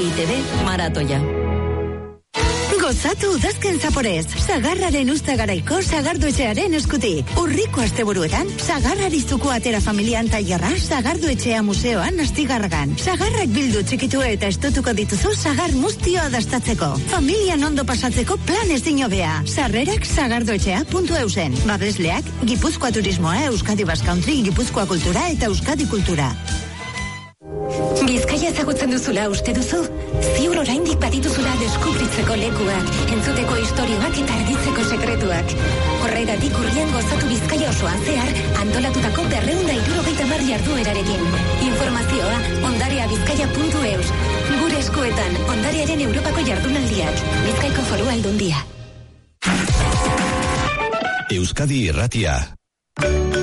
EITB maratoia. Gozatu udazken zaporez, Sagarraren Uztagaraiko Sagardoetxearen eskutik. Urriko asteburuetan, Sagarrarizuko atera familian tailerra Sagardoetxea museoan Astigarragan. Sagarrak bildu txikitu eta estutuko dituzu Sagar muztioa dastatzeko. Familian ondo pasatzeko plan ezin hobea. Sarrerak sagardoetxea.eusen. Babesleak, Gipuzkoa Turismoa, Euskadi Basque Country, Gipuzkoa Kultura eta Euskadi Kultura. Bizkaia ezagutzen duzula uste duzu? Ziur oraindik badituzula deskubritzeko lekuak, entzuteko istorioak eta argitzeko sekretuak. Horregatik urrian gozatu Bizkaia osoan zehar, antolatutako 270 jarduerarekin. Informazioa ondareabizkaia.eus. Gure eskuetan, ondarearen Europako jardunaldiak. Bizkaiko Foru Aldundia. Euskadi Irratia.